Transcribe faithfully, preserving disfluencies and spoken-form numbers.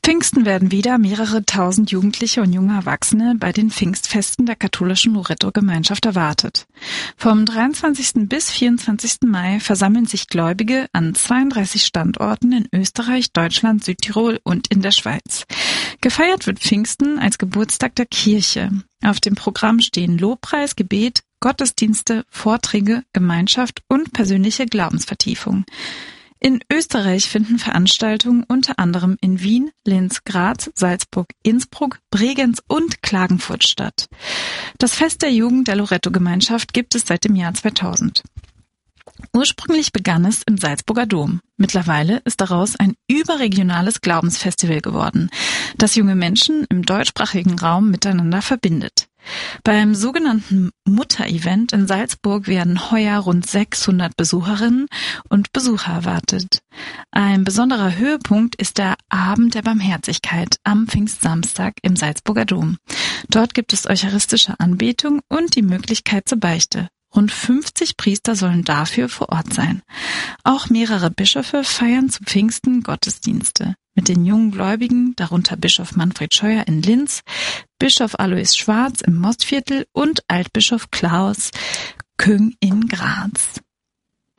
Pfingsten werden wieder mehrere tausend Jugendliche und junge Erwachsene bei den Pfingstfesten der katholischen Loretto-Gemeinschaft erwartet. Vom dreiundzwanzigsten bis vierundzwanzigsten Mai versammeln sich Gläubige an zweiunddreißig Standorten in Österreich, Deutschland, Südtirol und in der Schweiz. Gefeiert wird Pfingsten als Geburtstag der Kirche. Auf dem Programm stehen Lobpreis, Gebet, Gottesdienste, Vorträge, Gemeinschaft und persönliche Glaubensvertiefung. In Österreich finden Veranstaltungen unter anderem in Wien, Linz, Graz, Salzburg, Innsbruck, Bregenz und Klagenfurt statt. Das Fest der Jugend der Loretto-Gemeinschaft gibt es seit dem Jahr zweitausend. Ursprünglich begann es im Salzburger Dom. Mittlerweile ist daraus ein überregionales Glaubensfestival geworden, das junge Menschen im deutschsprachigen Raum miteinander verbindet. Beim sogenannten Mutter-Event in Salzburg werden heuer rund sechshundert Besucherinnen und Besucher erwartet. Ein besonderer Höhepunkt ist der Abend der Barmherzigkeit am Pfingstsamstag im Salzburger Dom. Dort gibt es eucharistische Anbetung und die Möglichkeit zur Beichte. Rund fünfzig Priester sollen dafür vor Ort sein. Auch mehrere Bischöfe feiern zu Pfingsten Gottesdienste. Mit den jungen Gläubigen, darunter Bischof Manfred Scheuer in Linz, Bischof Alois Schwarz im Mostviertel und Altbischof Klaus Küng in Graz.